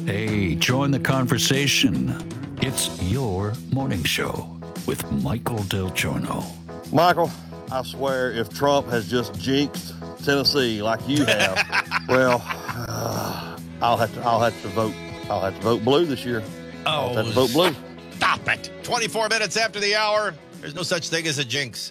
Hey, join the conversation. It's your morning show with Michael Del Giorno. Michael, I swear if Trump has just jinxed Tennessee like you have, well, I'll have to vote. I'll have to vote blue this year. I'll have to vote blue. Stop it. 24 minutes after the hour. There's no such thing as a jinx.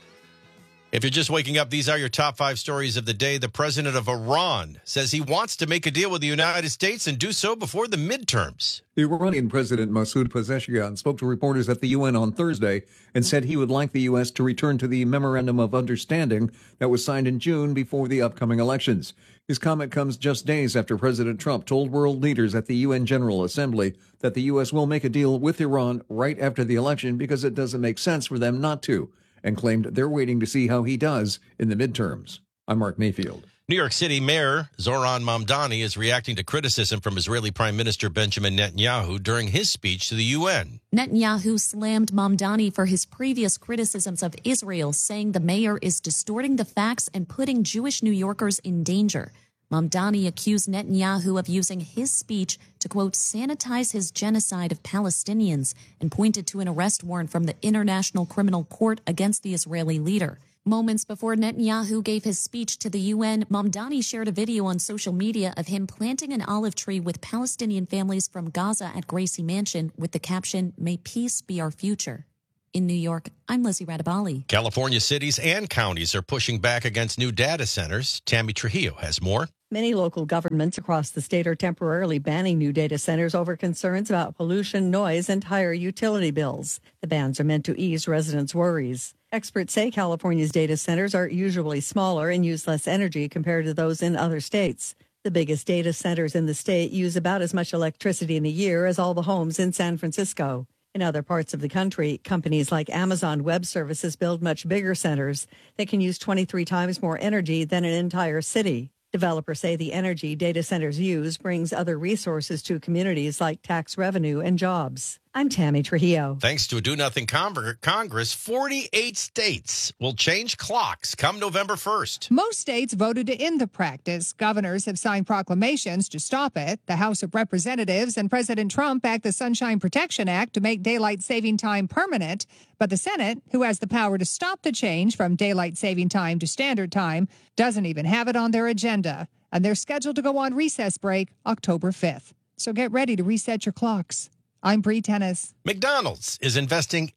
If you're just waking up, these are your top 5 stories of the day. The president of Iran says he wants to make a deal with the United States and do so before the midterms. The Iranian President Masoud Pezeshkian spoke to reporters at the UN on Thursday and said he would like the U.S. to return to the Memorandum of Understanding that was signed in June before the upcoming elections. His comment comes just days after President Trump told world leaders at the UN General Assembly that the U.S. will make a deal with Iran right after the election because it doesn't make sense for them not to, and claimed they're waiting to see how he does in the midterms. I'm Mark Mayfield. New York City Mayor Zohran Mamdani is reacting to criticism from Israeli Prime Minister Benjamin Netanyahu during his speech to the UN. Netanyahu slammed Mamdani for his previous criticisms of Israel, saying the mayor is distorting the facts and putting Jewish New Yorkers in danger. Mamdani accused Netanyahu of using his speech to, quote, sanitize his genocide of Palestinians and pointed to an arrest warrant from the International Criminal Court against the Israeli leader. Moments before Netanyahu gave his speech to the UN, Mamdani shared a video on social media of him planting an olive tree with Palestinian families from Gaza at Gracie Mansion with the caption, "May peace be our future." In New York, I'm Lizzie Radabali. California cities and counties are pushing back against new data centers. Tammy Trujillo has more. Many local governments across the state are temporarily banning new data centers over concerns about pollution, noise, and higher utility bills. The bans are meant to ease residents' worries. Experts say California's data centers are usually smaller and use less energy compared to those in other states. The biggest data centers in the state use about as much electricity in a year as all the homes in San Francisco. In other parts of the country, companies like Amazon Web Services build much bigger centers that can use 23 times more energy than an entire city. Developers say the energy data centers use brings other resources to communities like tax revenue and jobs. I'm Tammy Trujillo. Thanks to a do-nothing Congress, 48 states will change clocks come November 1st. Most states voted to end the practice. Governors have signed proclamations to stop it. The House of Representatives and President Trump backed the Sunshine Protection Act to make daylight saving time permanent. But the Senate, who has the power to stop the change from daylight saving time to standard time, doesn't even have it on their agenda. And they're scheduled to go on recess break October 5th. So get ready to reset your clocks. I'm Bree Tennis. McDonald's is investing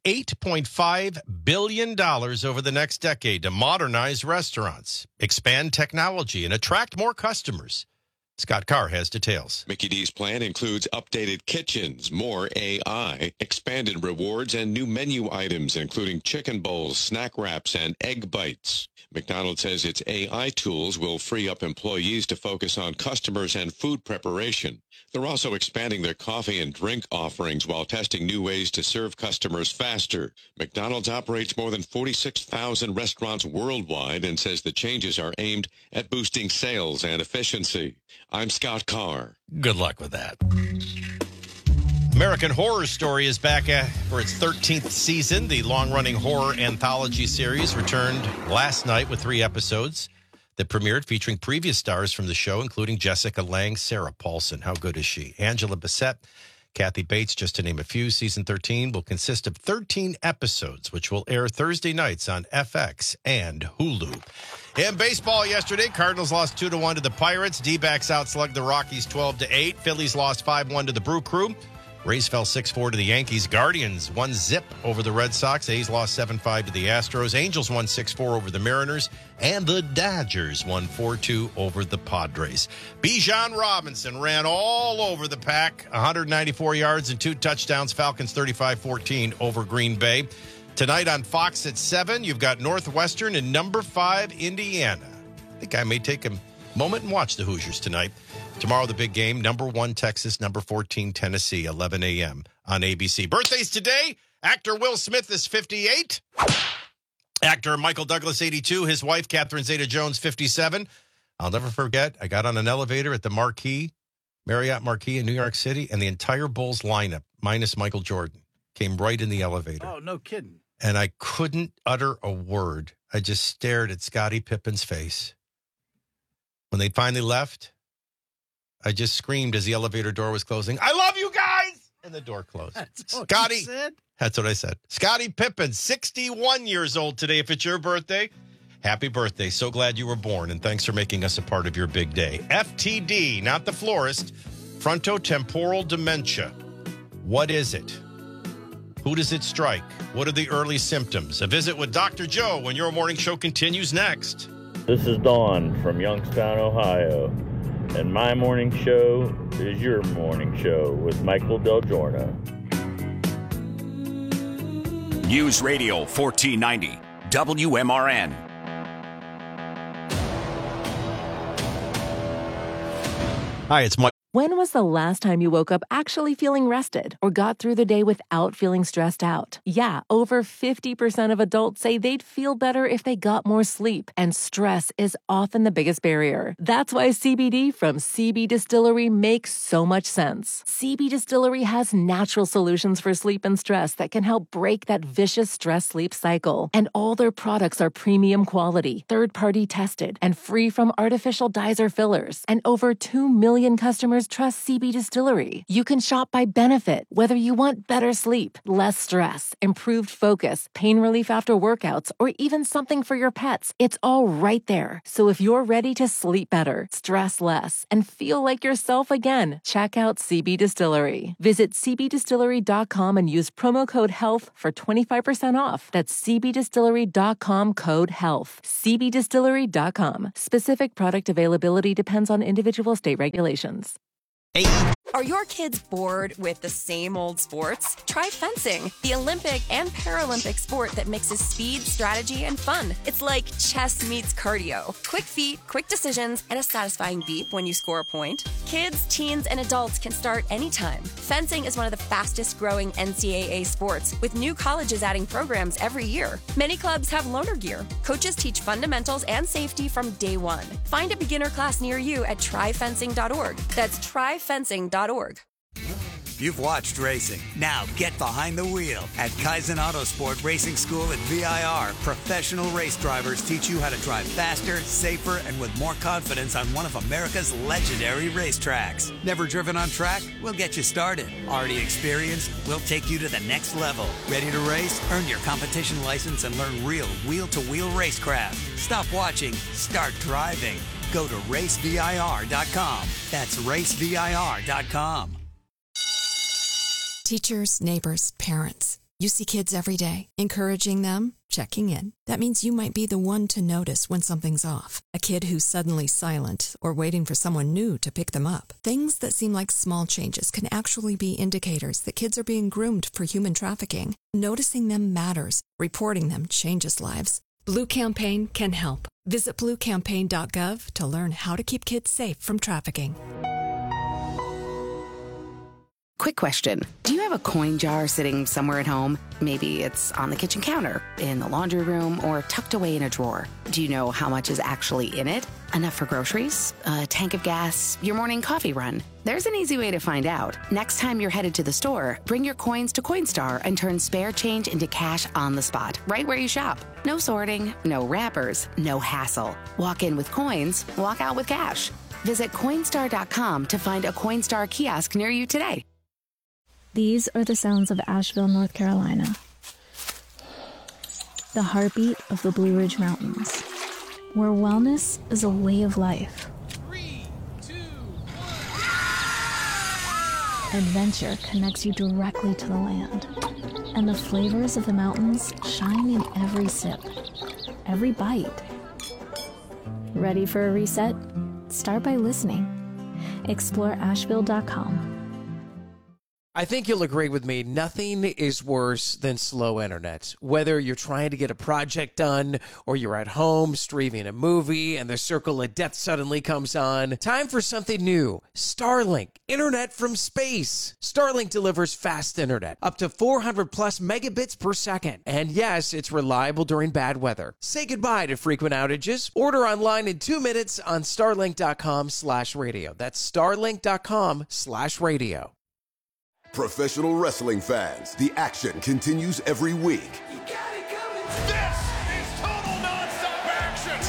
$8.5 billion over the next decade to modernize restaurants, expand technology, and attract more customers. Scott Carr has details. Mickey D's plan includes updated kitchens, more AI, expanded rewards, and new menu items, including chicken bowls, snack wraps, and egg bites. McDonald's says its AI tools will free up employees to focus on customers and food preparation. They're also expanding their coffee and drink offerings while testing new ways to serve customers faster. McDonald's operates more than 46,000 restaurants worldwide and says the changes are aimed at boosting sales and efficiency. I'm Scott Carr. Good luck with that. American Horror Story is back for its 13th season. The long-running horror anthology series returned last night with 3 episodes that premiered, featuring previous stars from the show, including Jessica Lange, Sarah Paulson. How good is she? Angela Bassett, Kathy Bates, just to name a few. Season 13 will consist of 13 episodes, which will air Thursday nights on FX and Hulu. In baseball yesterday, Cardinals lost 2-1 to the Pirates. D-backs outslugged the Rockies 12-8. Phillies lost 5-1 to the Brew Crew. Rays fell 6-4 to the Yankees. Guardians won zip over the Red Sox. A's lost 7-5 to the Astros. Angels won 6-4 over the Mariners. And the Dodgers won 4-2 over the Padres. Bijan Robinson ran all over the pack. 194 yards and 2 touchdowns. Falcons 35-14 over Green Bay. Tonight on Fox at 7, you've got Northwestern and number 5 Indiana. I think I may take a moment and watch the Hoosiers tonight. Tomorrow, the big game, number 1 Texas, number 14 Tennessee, 11 a.m. on ABC. Birthdays today, actor Will Smith is 58. Actor Michael Douglas, 82. His wife, Catherine Zeta-Jones, 57. I'll never forget, I got on an elevator at the Marriott Marquis in New York City, and the entire Bulls lineup, minus Michael Jordan, came right in the elevator. Oh, no kidding. And I couldn't utter a word. I just stared at Scottie Pippen's face. When they finally left, I just screamed as the elevator door was closing, I love you guys! And the door closed. Scotty, that's what I said. Scottie Pippen, 61 years old today. If it's your birthday, happy birthday. So glad you were born, and thanks for making us a part of your big day. FTD, not the florist, frontotemporal dementia. What is it? Who does it strike? What are the early symptoms? A visit with Dr. Joe when your morning show continues next. This is Dawn from Youngstown, Ohio, and my morning show is your morning show with Michael Del Giorno. News Radio 1490, WMRN. Hi, it's Mike. When was the last time you woke up actually feeling rested or got through the day without feeling stressed out? Yeah, over 50% of adults say they'd feel better if they got more sleep, and stress is often the biggest barrier. That's why CBD from CB Distillery makes so much sense. CB Distillery has natural solutions for sleep and stress that can help break that vicious stress-sleep cycle. And all their products are premium quality, third-party tested, and free from artificial dyes or fillers. And over 2 million customers trust CB Distillery. You can shop by benefit, whether you want better sleep, less stress, improved focus, pain relief after workouts, or even something for your pets. It's all right there. So if you're ready to sleep better, stress less, and feel like yourself again, check out CB Distillery. Visit cbdistillery.com and use promo code HEALTH for 25% off. That's cbdistillery.com code HEALTH. cbdistillery.com. Specific product availability depends on individual state regulations. Hey. Are your kids bored with the same old sports? Try fencing, the Olympic and Paralympic sport that mixes speed, strategy, and fun. It's like chess meets cardio. Quick feet, quick decisions, and a satisfying beep when you score a point. Kids, teens, and adults can start anytime. Fencing is one of the fastest growing NCAA sports, with new colleges adding programs every year. Many clubs have loaner gear. Coaches teach fundamentals and safety from day one. Find a beginner class near you at tryfencing.org. That's tryfencing.org. You've watched racing. Now get behind the wheel. At Kaizen Autosport Racing School at VIR, professional race drivers teach you how to drive faster, safer, and with more confidence on one of America's legendary racetracks. Never driven on track? We'll get you started. Already experienced? We'll take you to the next level. Ready to race? Earn your competition license and learn real wheel-to-wheel racecraft. Stop watching. Start driving. Go to racevir.com. That's racevir.com. Teachers, neighbors, parents. You see kids every day. Encouraging them, checking in. That means you might be the one to notice when something's off. A kid who's suddenly silent or waiting for someone new to pick them up. Things that seem like small changes can actually be indicators that kids are being groomed for human trafficking. Noticing them matters. Reporting them changes lives. Blue Campaign can help. Visit bluecampaign.gov to learn how to keep kids safe from trafficking. Quick question. Do you have a coin jar sitting somewhere at home? Maybe it's on the kitchen counter, in the laundry room, or tucked away in a drawer. Do you know how much is actually in it? Enough for groceries? A tank of gas? Your morning coffee run? There's an easy way to find out. Next time you're headed to the store, bring your coins to Coinstar and turn spare change into cash on the spot, right where you shop. No sorting, no wrappers, no hassle. Walk in with coins, walk out with cash. Visit Coinstar.com to find a Coinstar kiosk near you today. These are the sounds of Asheville, North Carolina. The heartbeat of the Blue Ridge Mountains, where wellness is a way of life. 3, 2, 1. Adventure connects you directly to the land, and the flavors of the mountains shine in every sip, every bite. Ready for a reset? Start by listening. Explore Asheville.com. I think you'll agree with me, nothing is worse than slow internet. Whether you're trying to get a project done or you're at home streaming a movie and the circle of death suddenly comes on, time for something new. Starlink, internet from space. Starlink delivers fast internet, up to 400 plus megabits per second. And yes, it's reliable during bad weather. Say goodbye to frequent outages. Order online in 2 minutes on starlink.com/radio. That's starlink.com/radio. Professional wrestling fans, the action continues every week. This is total nonstop action.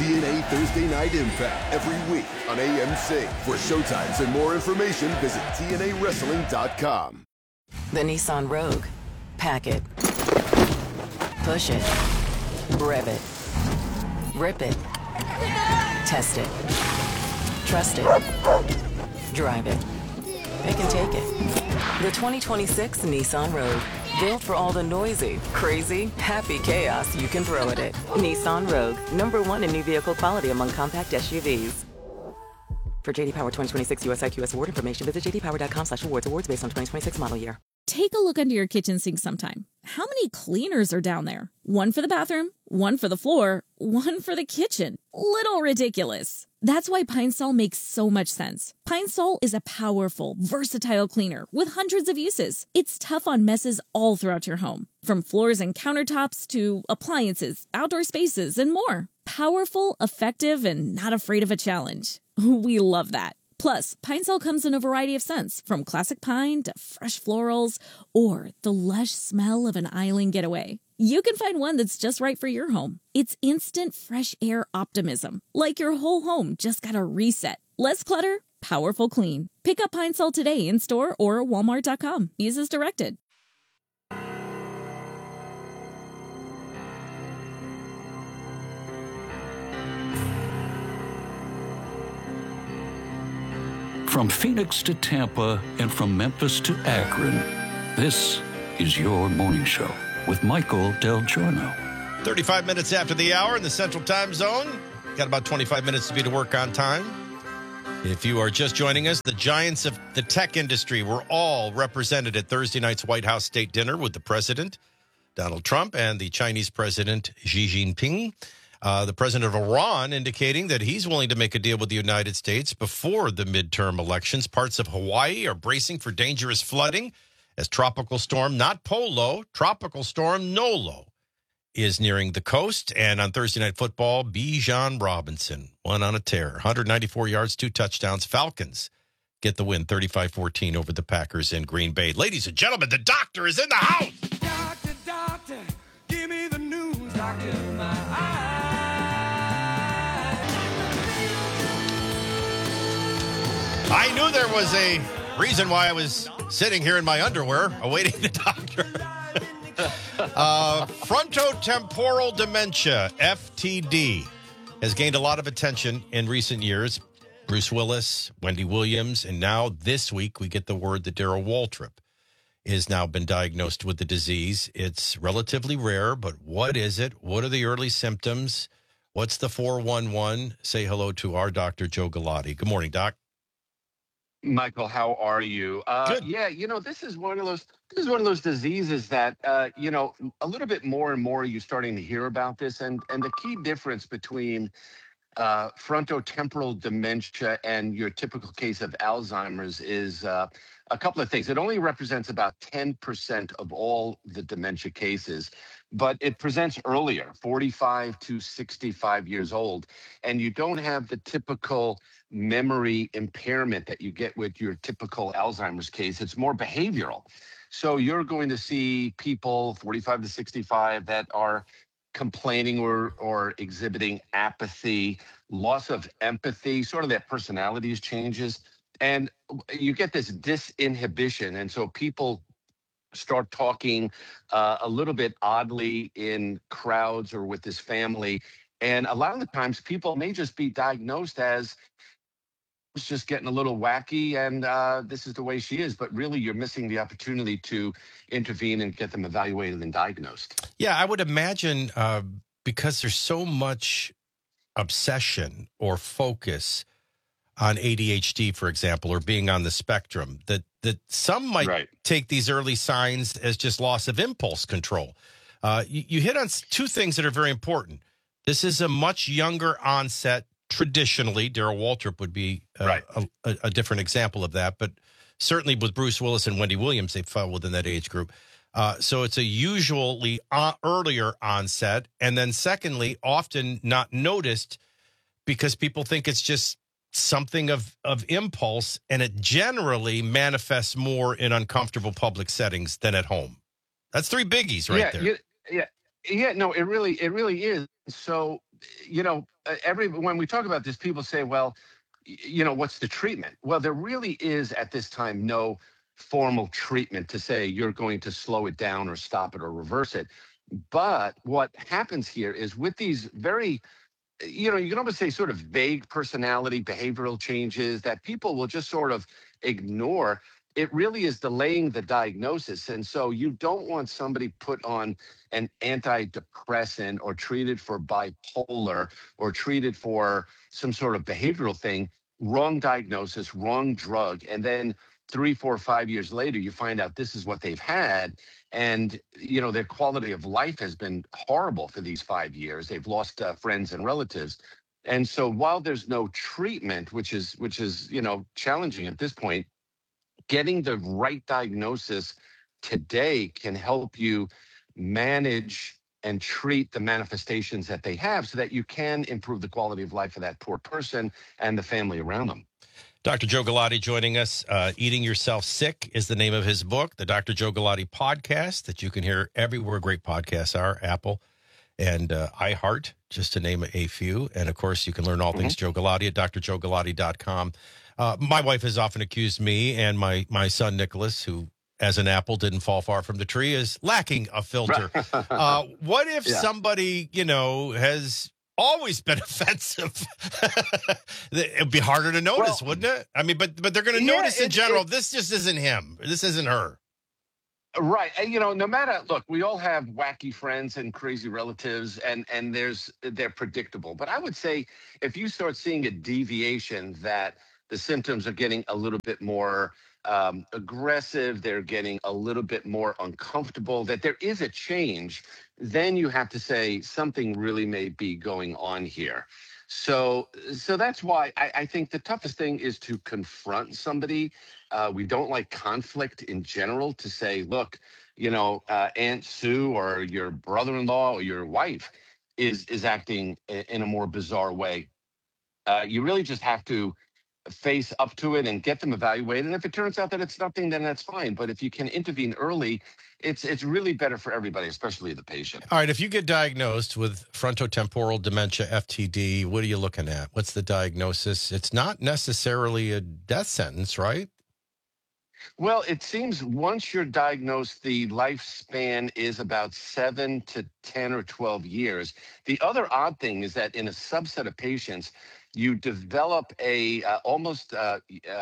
TNA Thursday Night Impact every week on AMC. For showtimes and more information, visit TNAWrestling.com. The Nissan Rogue. Pack it. Push it. Rev it. Rip it. Test it. Trust it. Drive it. It can take it. The 2026 Nissan Rogue. Built for all the noisy, crazy, happy chaos you can throw at it. Nissan Rogue. #1 in new vehicle quality among compact SUVs. For JD Power 2026 US IQS award information, visit jdpower.com/awards. Awards based on 2026 model year. Take a look under your kitchen sink sometime. How many cleaners are down there? One for the bathroom, one for the floor, one for the kitchen. Little ridiculous. That's why Pine Sol makes so much sense. Pine Sol is a powerful, versatile cleaner with hundreds of uses. It's tough on messes all throughout your home, from floors and countertops to appliances, outdoor spaces, and more. Powerful, effective, and not afraid of a challenge. We love that. Plus, Pine Sol comes in a variety of scents, from classic pine to fresh florals, or the lush smell of an island getaway. You can find one that's just right for your home. It's instant fresh air optimism, like your whole home just got a reset. Less clutter, powerful clean. Pick up Pine Sol today in store or walmart.com. Use as directed. From Phoenix to Tampa and from Memphis to Akron, this is your morning show with Michael Del Giorno. 35 minutes after the hour in the Central Time Zone. Got about 25 minutes to be to work on time. If you are just joining us, the giants of the tech industry were all represented at Thursday night's White House State Dinner with the president, Donald Trump, and the Chinese president, Xi Jinping. The president of Iran indicating that he's willing to make a deal with the United States before the midterm elections. Parts of Hawaii are bracing for dangerous flooding as tropical storm, not Polo, tropical storm Nolo is nearing the coast. And on Thursday Night Football, Bijan Robinson went on a tear. 194 yards, 2 touchdowns. Falcons get the win, 35-14 over the Packers in Green Bay. Ladies and gentlemen, the doctor is in the house. Doctor, doctor, give me the news, doctor, my eyes. I knew there was a reason why I was sitting here in my underwear awaiting the doctor. Frontotemporal dementia, FTD, has gained a lot of attention in recent years. Bruce Willis, Wendy Williams, and now this week we get the word that Darrell Waltrip has now been diagnosed with the disease. It's relatively rare, but what is it? What are the early symptoms? What's the 411? Say hello to our Dr. Joe Galati. Good morning, Doc. Michael, how are you? Yeah, this is one of those diseases that a little bit more and more you're starting to hear about this, and the key difference between frontotemporal dementia and your typical case of Alzheimer's is a couple of things. It only represents about 10% of all the dementia cases, but it presents earlier, 45 to 65 years old, and you don't have the typical memory impairment that you get with your typical Alzheimer's case. It's more behavioral. So you're going to see people 45 to 65 that are complaining or exhibiting apathy, loss of empathy, sort of their personalities changes. And you get this disinhibition. And so people start talking a little bit oddly in crowds or with this family. And a lot of the times people may just be diagnosed as it's just getting a little wacky and this is the way she is. But really, you're missing the opportunity to intervene and get them evaluated and diagnosed. Yeah, I would imagine because there's so much obsession or focus on ADHD, for example, or being on the spectrum, that some might take these early signs as just loss of impulse control. You hit on two things that are very important. This is a much younger onset. Traditionally, Darrell Waltrip would be a different example of that, but certainly with Bruce Willis and Wendy Williams, they fell within that age group. So it's a usually earlier onset. And then secondly, often not noticed because people think it's just something of impulse, and it generally manifests more in uncomfortable public settings than at home. That's three biggies right there. No, it really is. So, when we talk about this, people say, well, what's the treatment? Well, there really is at this time no formal treatment to say you're going to slow it down or stop it or reverse it. But what happens here is with these very, you can almost say sort of vague personality, behavioral changes that people will just sort of ignore. It really is delaying the diagnosis. And so you don't want somebody put on an antidepressant or treated for bipolar or treated for some sort of behavioral thing, wrong diagnosis, wrong drug. And then 3, 4, 5 years later, you find out this is what they've had. And, their quality of life has been horrible for these 5 years. They've lost friends and relatives. And so while there's no treatment, which is challenging at this point, getting the right diagnosis today can help you manage and treat the manifestations that they have so that you can improve the quality of life of that poor person and the family around them. Dr. Joe Galati joining us. Eating Yourself Sick is the name of his book, the Dr. Joe Galati podcast that you can hear everywhere great podcasts are, Apple and iHeart, just to name a few. And, of course, you can learn all things Joe Galati at drjoegalati.com. My wife has often accused me and my son, Nicholas, who, as an apple, didn't fall far from the tree, is lacking a filter. What if somebody, has always been offensive? It'd be harder to notice, wouldn't it? I mean, but they're going to notice in general, this just isn't him. This isn't her. Right. And, no matter, look, we all have wacky friends and crazy relatives, and they're predictable. But I would say if you start seeing a deviation that the symptoms are getting a little bit more aggressive, they're getting a little bit more uncomfortable, that there is a change, then you have to say something really may be going on here. So that's why I think the toughest thing is to confront somebody. We don't like conflict in general, to say, look, Aunt Sue or your brother-in-law or your wife is acting in a more bizarre way. You really just have to face up to it and get them evaluated. And if it turns out that it's nothing, then that's fine. But if you can intervene early, it's really better for everybody, especially the patient. All right. If you get diagnosed with frontotemporal dementia, FTD, what are you looking at? What's the diagnosis? It's not necessarily a death sentence, right? Well, it seems once you're diagnosed, the lifespan is about 7 to 10 or 12 years. The other odd thing is that in a subset of patients, you develop almost a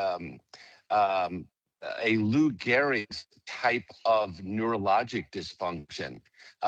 Lou Gehrig's type of neurologic dysfunction,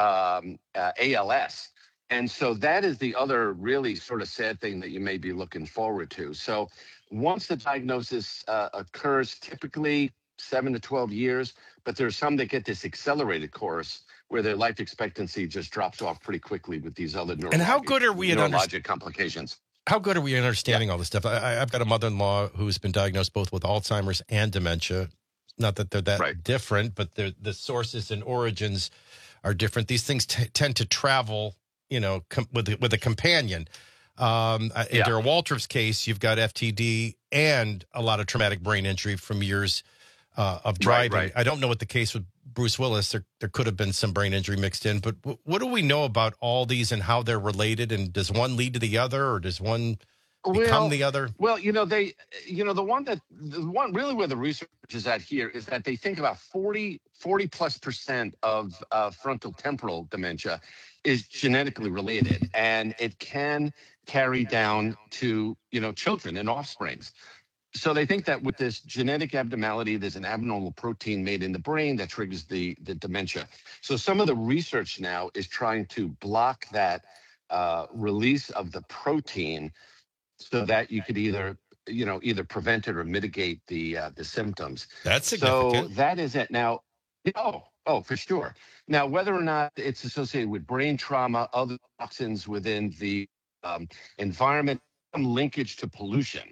ALS. And so that is the other really sort of sad thing that you may be looking forward to. So once the diagnosis occurs, typically 7 to 12 years, but there's some that get this accelerated course where their life expectancy just drops off pretty quickly with these other neurologic complications. How good are we at understanding all this stuff? I've got a mother-in-law who's been diagnosed both with Alzheimer's and dementia. Not that they're that different, but the sources and origins are different. These things tend to travel, with a companion. In Darrell Waltrip's case, you've got FTD and a lot of traumatic brain injury from years of driving. Right. I don't know what the case with Bruce Willis. There could have been some brain injury mixed in, but what do we know about all these and how they're related? And does one lead to the other, or does one become the other? Well, the one really where the research is at here is that they think about 40+% of frontotemporal dementia is genetically related, and it can carry down to, children and offsprings. So they think that with this genetic abnormality, there's an abnormal protein made in the brain that triggers the dementia. So some of the research now is trying to block that release of the protein so that you could either prevent it or mitigate the symptoms. That's significant. So that is it. Now, oh, for sure. Now, whether or not it's associated with brain trauma, other toxins within the environment, some linkage to pollution.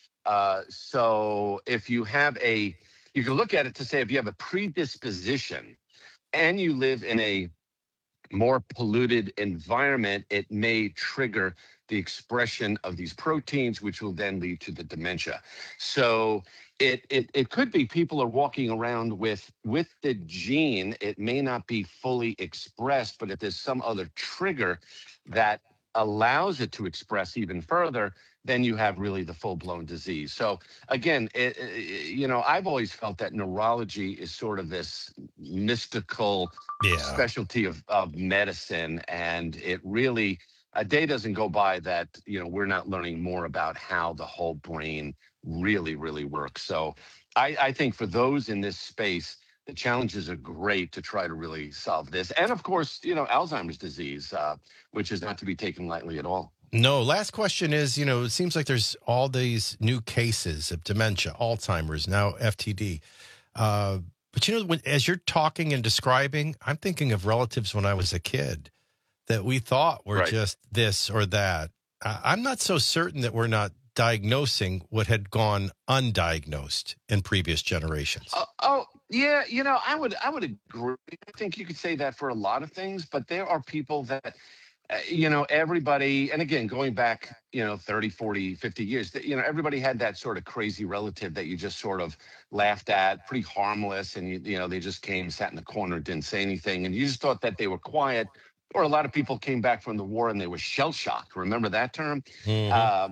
So if you have you can look at it to say if you have a predisposition and you live in a more polluted environment, it may trigger the expression of these proteins, which will then lead to the dementia. So it could be people are walking around with the gene. It may not be fully expressed, but if there's some other trigger that allows it to express even further, then you have really the full-blown disease. So again, I've always felt that neurology is sort of this mystical specialty of medicine, and it really, a day doesn't go by that, we're not learning more about how the whole brain really, really works. So I think for those in this space, the challenges are great to try to really solve this. And of course, Alzheimer's disease, which is not to be taken lightly at all. No, last question is, it seems like there's all these new cases of dementia, Alzheimer's, now FTD. But, as you're talking and describing, I'm thinking of relatives when I was a kid that we thought were just this or that. I'm not so certain that we're not diagnosing what had gone undiagnosed in previous generations. Yeah, I would agree. I think you could say that for a lot of things, but there are people that, everybody, and again, going back, 30, 40, 50 years, everybody had that sort of crazy relative that you just sort of laughed at, pretty harmless, and, they just came, sat in the corner, didn't say anything, and you just thought that they were quiet. Or a lot of people came back from the war and they were shell-shocked. Remember that term? Mm-hmm.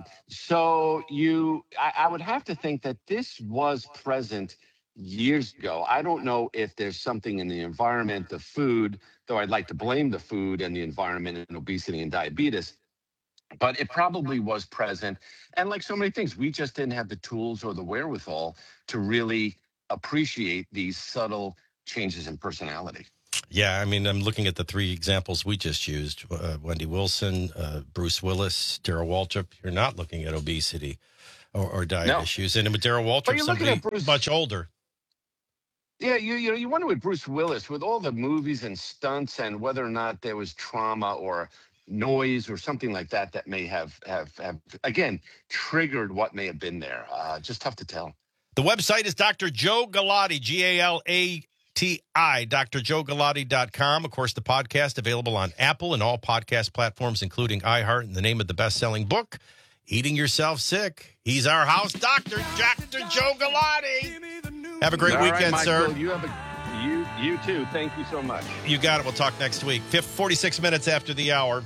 I would have to think that this was present years ago. I don't know if there's something in the environment, the food, though I'd like to blame the food and the environment and obesity and diabetes, but it probably was present. And like so many things, we just didn't have the tools or the wherewithal to really appreciate these subtle changes in personality. Yeah, I mean, I'm looking at the three examples we just used, Wendy Wilson, Bruce Willis, Darrell Waltrip. You're not looking at obesity or diet issues. And with Darrell Waltrip, somebody much older. Yeah, you wonder with Bruce Willis, with all the movies and stunts and whether or not there was trauma or noise or something like that that may have again, triggered what may have been there. Just tough to tell. The website is Dr. Joe Galati, Galati, drjoegalati.com. Of course, the podcast available on Apple and all podcast platforms, including iHeart, and the name of the best-selling book, Eating Yourself Sick. He's our house doctor, Dr. Joe Galati. Have a great weekend, right, sir. You too. Thank you so much. You got it. We'll talk next week. 46 minutes after the hour.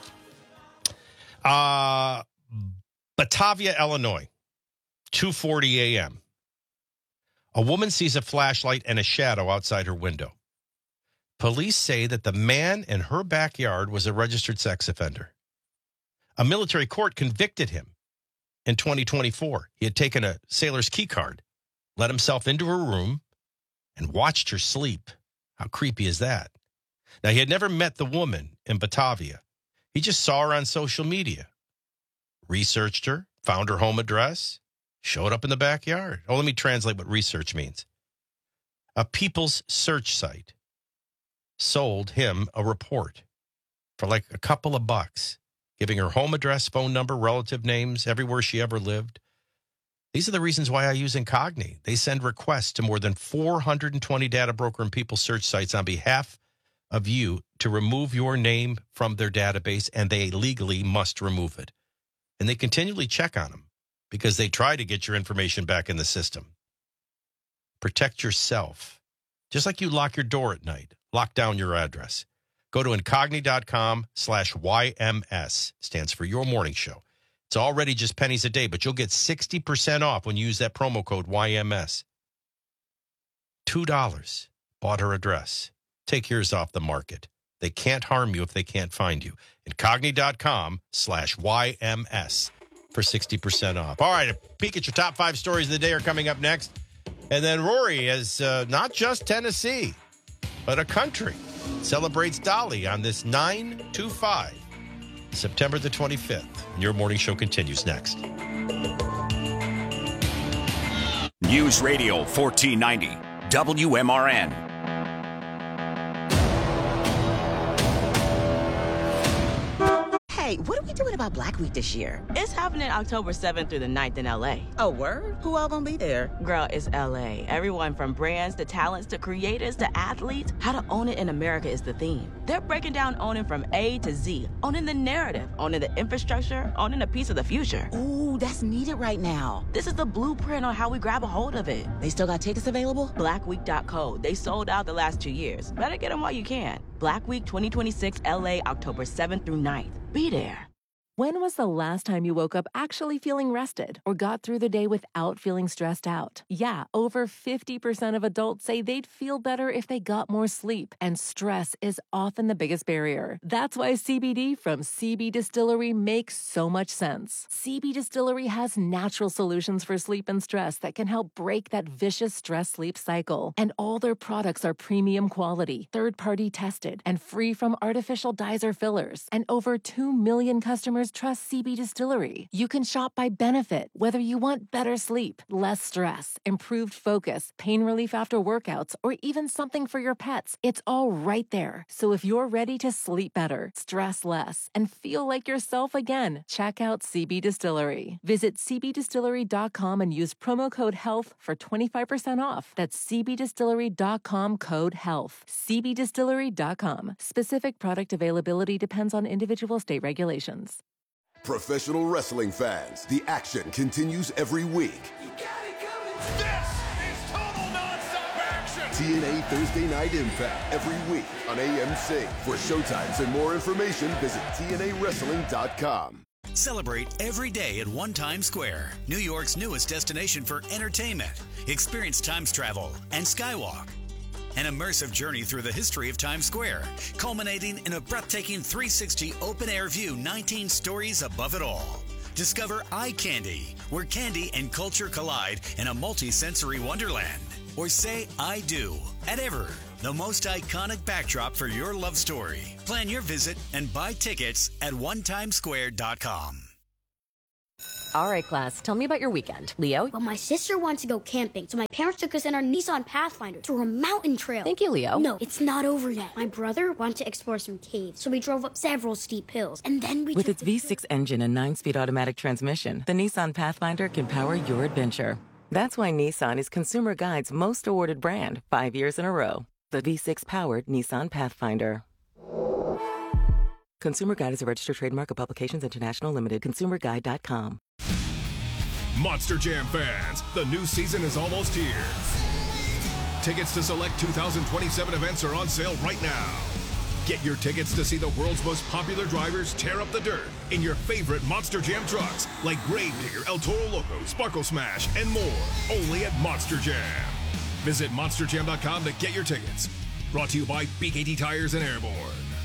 Batavia, Illinois, 2:40 a.m. A woman sees a flashlight and a shadow outside her window. Police say that the man in her backyard was a registered sex offender. A military court convicted him in 2024. He had taken a sailor's key card, let himself into her room, and watched her sleep. How creepy is that? Now, he had never met the woman in Batavia. He just saw her on social media, researched her, found her home address, showed up in the backyard. Oh, let me translate what research means. A people's search site sold him a report for like a couple of bucks, giving her home address, phone number, relative names, everywhere she ever lived. These are the reasons why I use Incogni. They send requests to more than 420 data broker and people search sites on behalf of you to remove your name from their database, and they legally must remove it. And they continually check on them, because they try to get your information back in the system. Protect yourself. Just like you lock your door at night, lock down your address. Go to incogni.com/YMS. Stands for Your Morning Show. It's already just pennies a day, but you'll get 60% off when you use that promo code YMS. $2. Bought her address. Take yours off the market. They can't harm you if they can't find you. Incogni.com/YMS. for 60% off. All right, a peek at your top 5 stories of the day are coming up next. And then Rory is not just Tennessee, but a country. Celebrates Dolly on this 9/25, September the 25th. And your morning show continues next. News Radio 1490, WMRN. Hey, what are we doing about Black Week this year? It's happening October 7th through the 9th in LA. Oh, word? Who all gonna be there? Girl, it's LA. Everyone from brands to talents to creators to athletes. How to own it in America is the theme. They're breaking down owning from A to Z, owning the narrative, owning the infrastructure, owning a piece of the future. Ooh, that's needed right now. This is the blueprint on how we grab a hold of it. They still got tickets available? Blackweek.co. They sold out the last 2 years. Better get them while you can. Black Week 2026 LA, October 7th through 9th. be there. When was the last time you woke up actually feeling rested or got through the day without feeling stressed out? Yeah, over 50% of adults say they'd feel better if they got more sleep, and stress is often the biggest barrier. That's why CBD from CB Distillery makes so much sense. CB Distillery has natural solutions for sleep and stress that can help break that vicious stress-sleep cycle. And all their products are premium quality, third-party tested, and free from artificial dyes or fillers. And over 2 million customers trust CB Distillery. You can shop by benefit, whether you want better sleep, less stress, improved focus, pain relief after workouts, or even something for your pets. It's all right there. So if you're ready to sleep better, stress less, and feel like yourself again, check out CB Distillery. Visit cbdistillery.com and use promo code HEALTH for 25% off. That's cbdistillery.com code HEALTH. cbdistillery.com. Specific product availability depends on individual state regulations. Professional wrestling fans, the action continues every week. This is total non-stop action. TNA Thursday Night Impact every week on AMC. For showtimes and more information, visit TNAWrestling.com. Celebrate every day at One Times Square, New York's newest destination for entertainment. Experience Times Travel and Skywalk. An immersive journey through the history of Times Square, culminating in a breathtaking 360 open-air view 19 stories above it all. Discover Eye Candy, where candy and culture collide in a multi-sensory wonderland. Or say I do at Ever, the most iconic backdrop for your love story. Plan your visit and buy tickets at onetimesquare.com. All right, class, tell me about your weekend. Leo? Well, my sister wants to go camping, so my parents took us in our Nissan Pathfinder through a mountain trail. Thank you, Leo. No, it's not over yet. My brother wanted to explore some caves, so we drove up several steep hills, and then we With its V6 engine and 9-speed automatic transmission, the Nissan Pathfinder can power your adventure. That's why Nissan is Consumer Guide's most awarded brand 5 years in a row. The V6-powered Nissan Pathfinder. Consumer Guide is a registered trademark of Publications International Limited. ConsumerGuide.com. Monster Jam fans, the new season is almost here. Tickets to select 2027 events are on sale right now. Get your tickets to see the world's most popular drivers tear up the dirt in your favorite Monster Jam trucks like Gravedigger, El Toro Loco, Sparkle Smash, and more. Only at Monster Jam. Visit monsterjam.com to get your tickets. Brought to you by BKT Tires and Airborne.